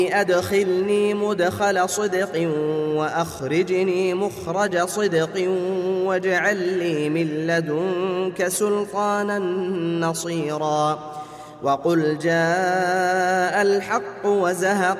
أدخلني مدخل صدق وأخرجني مخرج صدق واجعل لي من لدنك سلطانا نصيرا وقل جاء الحق وزهق